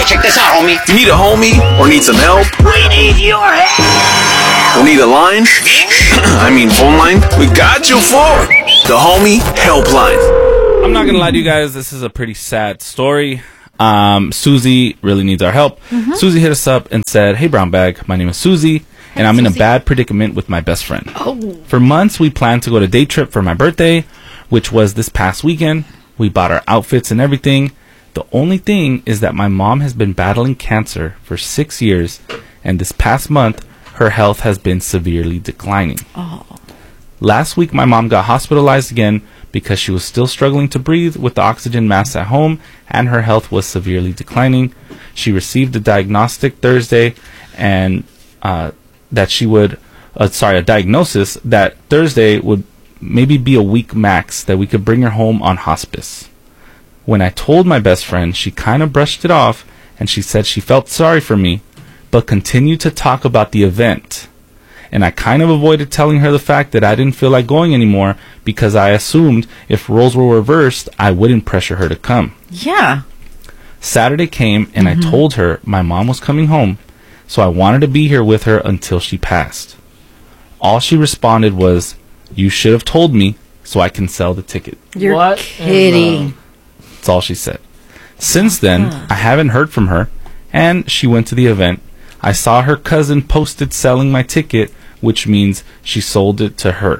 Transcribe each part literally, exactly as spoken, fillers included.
check this out, homie. You need a homie or need some help? We need your help. Or need a line? I mean phone line? We got you for the Homie Helpline. I'm not gonna lie to you guys, this is a pretty sad story. Um, Susie really needs our help. Mm-hmm. Susie hit us up and said, "Hey Brown Bag, my name is Susie, and hey, I'm Susie. in a bad predicament with my best friend. Oh. For months we planned to go to day trip for my birthday, which was this past weekend. We bought our outfits and everything. The only thing is that my mom has been battling cancer for six years, and this past month her health has been severely declining. Oh. Last week my mom got hospitalized again because she was still struggling to breathe with the oxygen mask at home, and her health was severely declining. She received a diagnostic Thursday, and uh, that she would, uh, sorry, a diagnosis that Thursday would maybe be a week max that we could bring her home on hospice. When I told my best friend, she kind of brushed it off, and she said she felt sorry for me, but continued to talk about the event. And I kind of avoided telling her the fact that I didn't feel like going anymore because I assumed if roles were reversed, I wouldn't pressure her to come. Yeah. Saturday came, and mm-hmm. I told her my mom was coming home, so I wanted to be here with her until she passed. All she responded was, "You should have told me so I can sell the ticket." You're what? kidding. That's all she said. Since then, I haven't heard from her, and she went to the event. I saw her cousin posted selling my ticket, which means she sold it to her.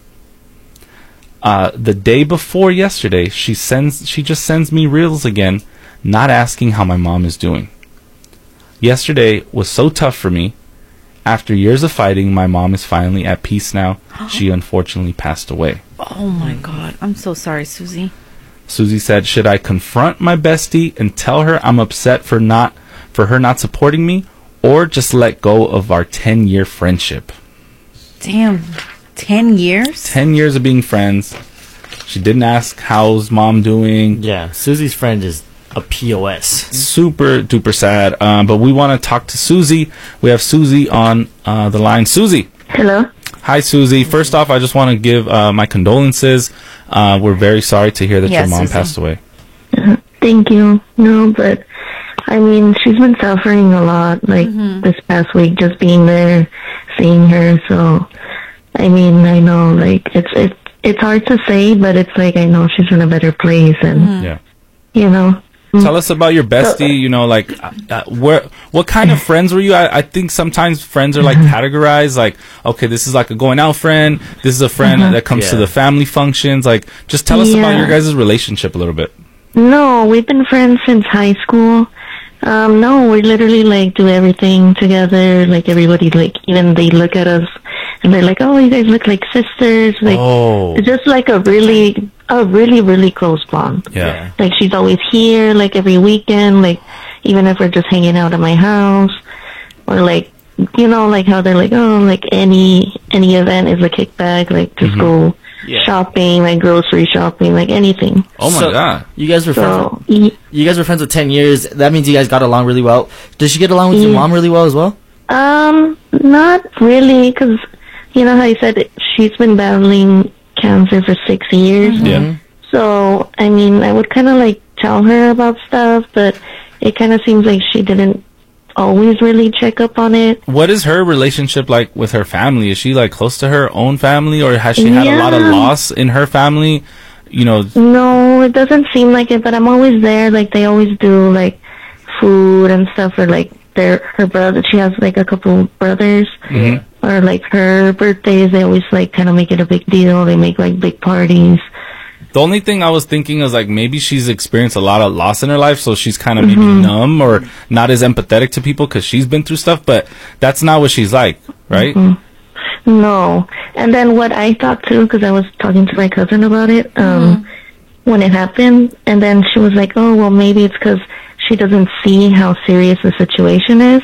Uh, the day before yesterday, she sends she just sends me reels again, not asking how my mom is doing. Yesterday was so tough for me. After years of fighting, my mom is finally at peace now. She unfortunately passed away. Oh my God. I'm so sorry, Susie. Susie said, "Should I confront my bestie and tell her I'm upset for not for her not supporting me, or just let go of our ten-year friendship?" Damn. ten years? ten years of being friends. She didn't ask how's mom doing. Yeah, Susie's friend is a P O S. Super duper sad. Um, but we want to talk to Susie. We have Susie on uh, the line. Susie. Hello. Hi, Susie. First off, I just want to give uh, my condolences. Uh, we're very sorry to hear that yes, your mom Susie. passed away. Uh, thank you. No, but I mean, she's been suffering a lot, like mm-hmm. this past week, just being there, seeing her. So, I mean, I know, like it's it's it's hard to say, but it's like I know she's in a better place, and mm-hmm. yeah, you know. Tell us about your bestie. You know, like uh, where, what kind of friends were you? I, I think sometimes friends are like categorized. Like, okay, this is like a going out friend. This is a friend uh-huh. that comes yeah. to the family functions. Like, just tell us yeah. about your guys' relationship a little bit. No, we've been friends since high school. Um, no, we literally like do everything together. Like everybody, like even they look at us and they're like, "Oh, you guys look like sisters." Like, oh. it's just like a really, a really, really close bond. Yeah. Like she's always here, like every weekend. Like even if we're just hanging out at my house, or like you know, like how they're like, "Oh, like any any event is a kickback." Like just mm-hmm. go. Yeah. Shopping, like grocery shopping, like anything. Oh my so, god! You guys were so, friends. With, you guys were friends for ten years. That means you guys got along really well. Does she get along with yeah. your mom really well as well? Um, not really, because you know how I said it, she's been battling cancer for six years. Mm-hmm. Yeah. So I mean, I would kind of like tell her about stuff, but it kind of seems like she didn't always really check up on it. What is her relationship like with her family? Is she like close to her own family, or has she had yeah. a lot of loss in her family? You know. No, it doesn't seem like it, but I'm always there. Like they always do like food and stuff, or like their her brother. She has like a couple brothers, mm-hmm. or like her birthdays. They always like kind of make it a big deal. They make like big parties. The only thing I was thinking is like maybe she's experienced a lot of loss in her life, so she's kind of maybe mm-hmm. numb or not as empathetic to people because she's been through stuff. But that's not what she's like, right? Mm-hmm. No. And then what I thought too, because I was talking to my cousin about it um, mm-hmm. when it happened, and then she was like, "Oh, well, maybe it's because she doesn't see how serious the situation is,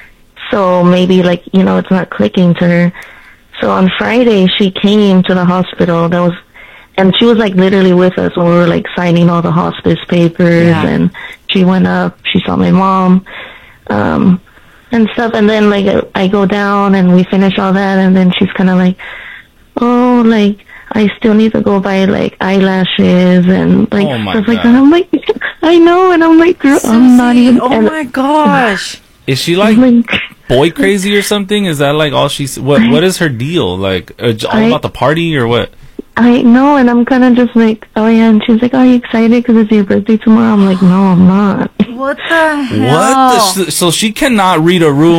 so maybe like you know it's not clicking to her." So on Friday, she came to the hospital. That was. And she was, like, literally with us when we were, like, signing all the hospice papers. Yeah. And she went up. She saw my mom um, and stuff. And then, like, I go down and we finish all that. And then she's kind of like, oh, like, I still need to go buy, like, eyelashes and, like, oh stuff God. like that. I'm like, I know, and I'm like, girl, I'm not even. Oh and my gosh. Is she like I'm like, boy crazy or something? Is that like all she's? What What is her deal? Like uh, all I- about the party or what? I know, and I'm kind of just like, oh yeah. And she's like, are you excited because it's your birthday tomorrow? I'm like, no, I'm not. What the hell? What? The, so she cannot read a room